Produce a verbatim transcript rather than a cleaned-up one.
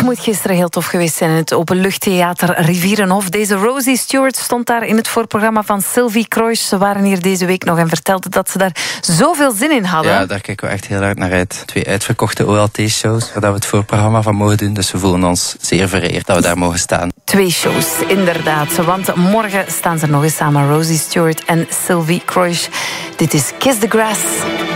moet gisteren heel tof geweest zijn in het openluchttheater Rivierenhof. Deze Rosie Stewart stond daar in het voorprogramma van Sylvie Kroijs. Ze waren hier deze week nog en vertelden dat ze daar zoveel zin in hadden. Ja, daar kijken we echt heel hard naar uit. Twee uitverkochte O L T-shows waar we het voorprogramma van mogen doen. Dus we voelen ons zeer vereerd dat we daar mogen staan. Twee shows, inderdaad. Want morgen staan ze nog eens samen, Rosie Stewart en Sylvie Kroijs. Dit is Kiss the Grass.